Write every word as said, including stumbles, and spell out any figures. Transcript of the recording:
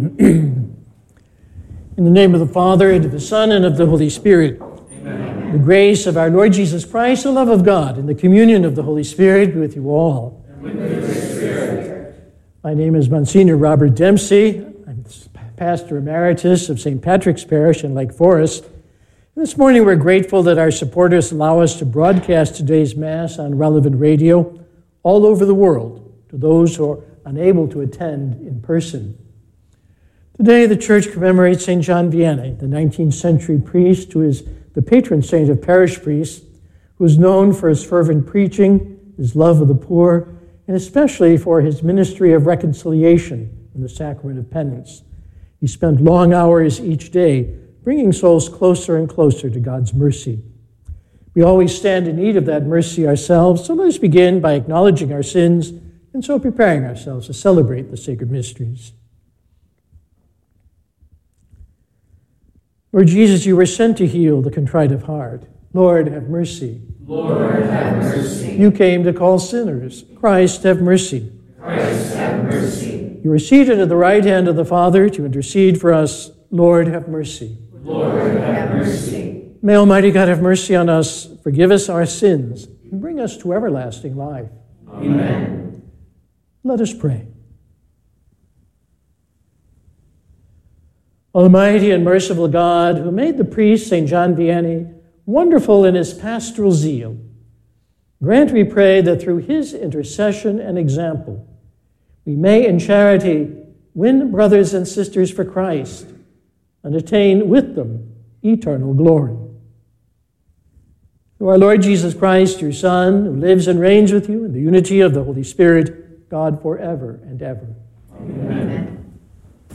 In the name of the Father, and of the Son, and of the Holy Spirit. Amen. The grace of our Lord Jesus Christ, the love of God, and the communion of the Holy Spirit be with you all. And with your spirit. My name is Monsignor Robert Dempsey. I'm Pastor Emeritus of Saint Patrick's Parish in Lake Forest. And this morning we're grateful that our supporters allow us to broadcast today's Mass on relevant radio all over the world to those who are unable to attend in person. Today, the Church commemorates Saint John Vianney, the nineteenth century priest who is the patron saint of parish priests, who is known for his fervent preaching, his love of the poor, and especially for his ministry of reconciliation in the sacrament of penance. He spent long hours each day bringing souls closer and closer to God's mercy. We always stand in need of that mercy ourselves, so let us begin by acknowledging our sins and so preparing ourselves to celebrate the sacred mysteries. Lord Jesus, you were sent to heal the contrite of heart. Lord, have mercy. Lord, have mercy. You came to call sinners. Christ, have mercy. Christ, have mercy. You are seated at the right hand of the Father to intercede for us. Lord, have mercy. Lord, have mercy. May Almighty God have mercy on us, forgive us our sins, and bring us to everlasting life. Amen. Let us pray. Almighty and merciful God, who made the priest, Saint John Vianney, wonderful in his pastoral zeal, grant, we pray, that through his intercession and example, we may in charity win brothers and sisters for Christ and attain with them eternal glory. Through our Lord Jesus Christ, your Son, who lives and reigns with you in the unity of the Holy Spirit, God forever and ever. Amen.